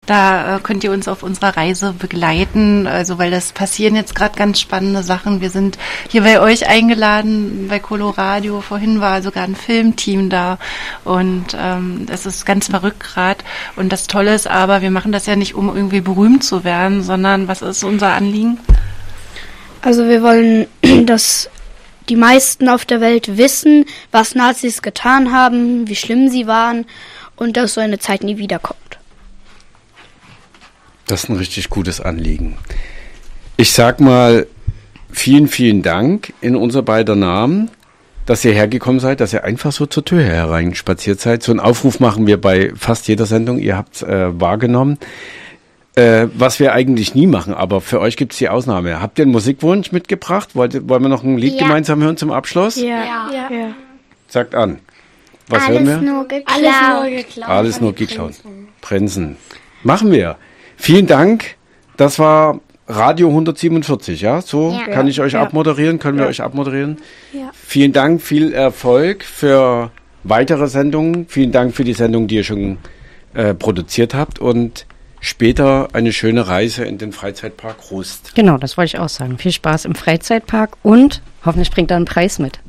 Da könnt ihr uns auf unserer Reise begleiten, also weil das passieren jetzt gerade ganz spannende Sachen. Wir sind hier bei euch eingeladen, bei Coloradio. Vorhin war sogar ein Filmteam da und es ist ganz verrückt gerade. Und das Tolle ist aber, wir machen das ja nicht, um irgendwie berühmt zu werden, sondern was ist unser Anliegen? Also wir wollen, dass die meisten auf der Welt wissen, was Nazis getan haben, wie schlimm sie waren und dass so eine Zeit nie wiederkommt. Das ist ein richtig gutes Anliegen. Ich sag mal, vielen, vielen Dank in unser beider Namen, dass ihr hergekommen seid, dass ihr einfach so zur Tür hereinspaziert seid. So einen Aufruf machen wir bei fast jeder Sendung, ihr habt es wahrgenommen. Was wir eigentlich nie machen, aber für euch gibt es die Ausnahme. Habt ihr einen Musikwunsch mitgebracht? Wollen wir noch ein Lied gemeinsam hören zum Abschluss? Ja. Sagt an. Was Alles hören wir? nur geklaut. Alles nur geklaut. Prinzen. Machen wir. Vielen Dank. Das war Radio 147, ja? So kann ich euch abmoderieren, können wir euch abmoderieren. Ja. Vielen Dank, viel Erfolg für weitere Sendungen. Vielen Dank für die Sendung, die ihr schon produziert habt und später eine schöne Reise in den Freizeitpark Rust. Genau, das wollte ich auch sagen. Viel Spaß im Freizeitpark und hoffentlich bringt er einen Preis mit.